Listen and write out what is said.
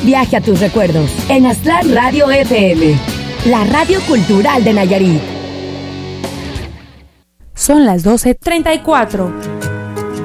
Viaje a tus recuerdos en Aztlán Radio FM, la radio cultural de Nayarit. Son las 12:34.